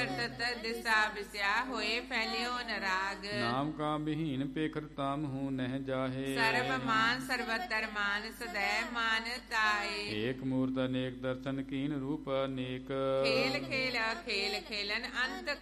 ਤਤ ਦਿਸਾ ਵਿਸਿਆ ਹੋਏ ਫੈਲਿਓ ਨਰਾਗ। ਨਾਮ ਕਾ ਵਿਹੀਨ ਪੇਖਰ ਤਾਮ ਹੂੰ ਨਹਿ ਜਾਹੇ। ਸਰਬ ਮਾਨ ਸਰਵਤਰ ਮਾਨ ਸਦੈ ਮਾਨ ਤਾਏ। ਏਕ ਮੂਰਤ ਅਨੇਕ ਦਰਸ਼ਨ ਕੀਨ ਰੂਪ ਅਨੇਕ। ਖੇਲ ਖੇਲ ਖੇਲ ਖੇਲਨ ਅੰਤ